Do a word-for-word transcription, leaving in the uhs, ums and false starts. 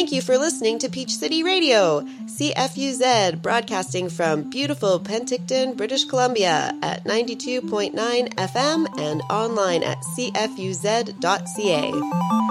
Thank you for listening to Peach City Radio, C F U Z, broadcasting from beautiful Penticton, British Columbia at ninety-two point nine F M and online at c f u z dot c a.